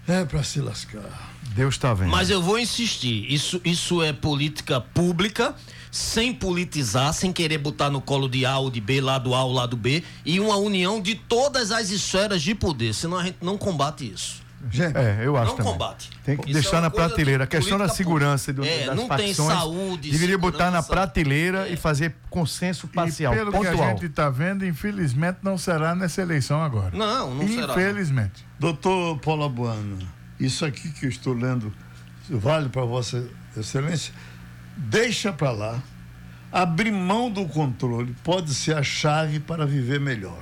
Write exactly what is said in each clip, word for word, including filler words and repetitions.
É pra se lascar. Deus está vendo. Mas eu vou insistir, isso, isso é política pública, sem politizar, sem querer botar no colo de A ou de B, lado A ou lado B, e uma união de todas as esferas de poder, senão a gente não combate isso. Gente, é, eu acho não também. combate. Tem que Isso deixar é na coisa prateleira. A questão da segurança do, é, das não facções, tem saúde, deveria botar na segurança. prateleira É. e fazer consenso parcial, E pelo pontual. que a gente está vendo, infelizmente não será nessa eleição agora. Não, não será. Infelizmente. Doutor Paulo Abuano, isso aqui que eu estou lendo vale para Vossa Excelência? Deixa para lá. Abrir mão do controle pode ser a chave para viver melhor.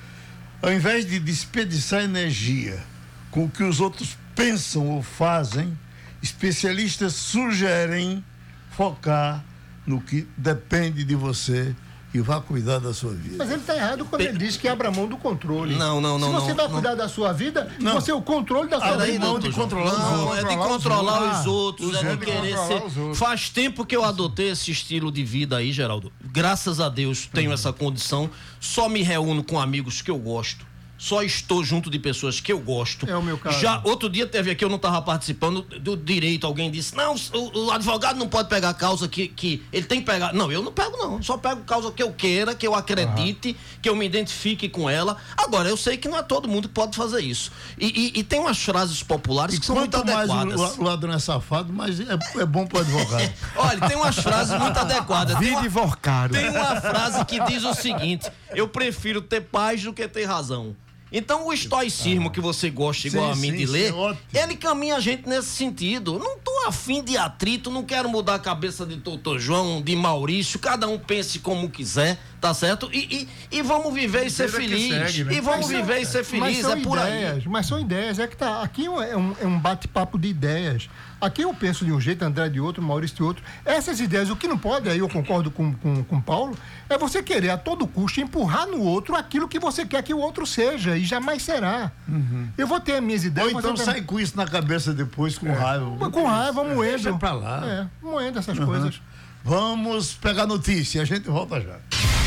Ao invés de desperdiçar energia com o que os outros pensam ou fazem, especialistas sugerem focar no que depende de você e vá cuidar da sua vida. Mas ele está errado quando ele diz que abra mão do controle. Não, não, não. Se você não, vai não. cuidar da sua vida, Não. você é o controle da sua Peraí, vida. não, doutor de João. controlar os Não, outros. é de Controlar os controlar outros. os outros, Os é de outros. querer Controlar os ser. outros. Faz tempo que eu adotei esse estilo de vida aí, Geraldo. Graças a Deus tenho essa condição. Só me reúno com amigos que eu gosto. Só estou junto de pessoas que eu gosto. É o meu caso. Já outro dia teve aqui, eu não estava participando do direito. Alguém disse: não, o, o advogado não pode pegar causa que, que ele tem que pegar. Não, eu não pego, não. Só pego causa que eu queira, que eu acredite, uhum. que eu me identifique com ela. Agora, eu sei que não é todo mundo que pode fazer isso. E, e, e tem umas frases populares E que são muito quanto mais adequadas. o, o ladrão é safado, mas é, é bom para o advogado. Olha, tem umas frases muito adequadas. Tem uma, Divorcado. tem uma frase que diz o seguinte: eu prefiro ter paz do que ter razão. Então o estoicismo ah. que você gosta igual sim, a mim sim, de ler, sim, ele caminha a gente nesse sentido. Não tô afim de atrito, não quero mudar a cabeça de doutor João, de Maurício, cada um pense como quiser, tá certo? E, e, e vamos viver e ser feliz. Segue, né? E vamos Mas viver são- e ser feliz, mas são é por ideias, aí. Mas são ideias, é que tá. Aqui é um, é um bate-papo de ideias. Aqui eu penso de um jeito, André de outro, Maurício de outro. Essas ideias, o que não pode, aí eu concordo com, com, com o Paulo, é você querer a todo custo empurrar no outro aquilo que você quer que o outro seja, e jamais será. Uhum. Eu vou ter as minhas Ou ideias. então você sai com isso na cabeça depois, com raiva. tem- com raiva, moendo. Deixa pra lá. É, moendo essas coisas. Vamos pegar notícia e a gente volta já.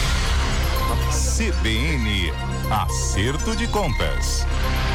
C B N, acerto de contas.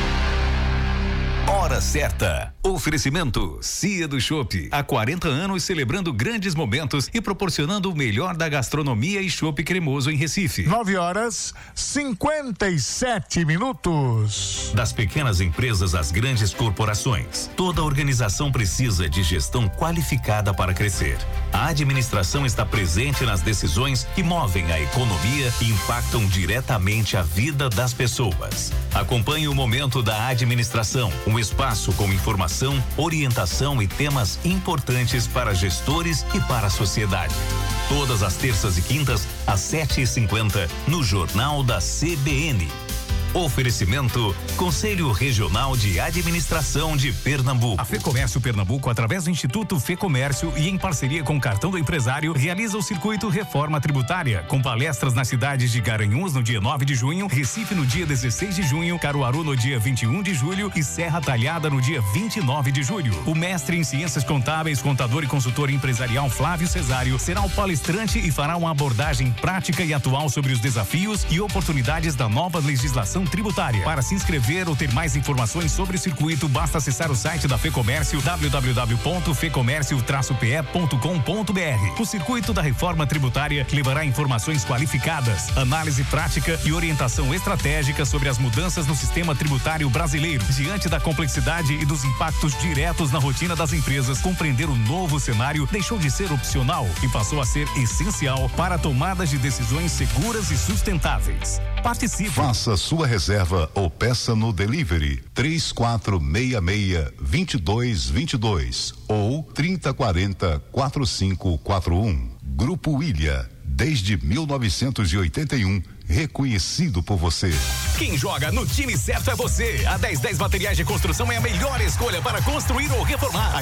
Hora certa. Oferecimento Cia do Chopp. Há quarenta anos celebrando grandes momentos e proporcionando o melhor da gastronomia e chopp cremoso em Recife. nove horas cinquenta e sete minutos. Das pequenas empresas às grandes corporações, toda organização precisa de gestão qualificada para crescer. A administração está presente nas decisões que movem a economia e impactam diretamente a vida das pessoas. Acompanhe o Momento da Administração, um espaço com informação, orientação e temas importantes para gestores e para a sociedade. Todas as terças e quintas, às sete e cinquenta, no Jornal da C B N. Oferecimento Conselho Regional de Administração de Pernambuco. A Fecomércio Pernambuco, através do Instituto Fecomércio e em parceria com o Cartão do Empresário, realiza o circuito Reforma Tributária, com palestras nas cidades de Garanhuns no dia nove de junho, Recife no dia dezesseis de junho, Caruaru no dia vinte e um de julho e Serra Talhada no dia vinte e nove de julho. O mestre em Ciências Contábeis, contador e consultor empresarial Flávio Cesário será o palestrante e fará uma abordagem prática e atual sobre os desafios e oportunidades da nova legislação tributária. Para se inscrever ou ter mais informações sobre o circuito, basta acessar o site da Fecomércio, w w w ponto fecomércio traço p e ponto com ponto b r. O circuito da reforma tributária levará informações qualificadas, análise prática e orientação estratégica sobre as mudanças no sistema tributário brasileiro. Diante da complexidade e dos impactos diretos na rotina das empresas, compreender o novo cenário deixou de ser opcional e passou a ser essencial para tomadas de decisões seguras e sustentáveis. Participe. Faça sua reserva ou peça no delivery três quatro seis seis, dois dois dois dois ou trinta quarenta, quarenta e cinco quarenta e um. Grupo Ilha, desde mil novecentos e oitenta e um, reconhecido por você. Quem joga no time certo é você. A dez dez Materiais de Construção é a melhor escolha para construir ou reformar.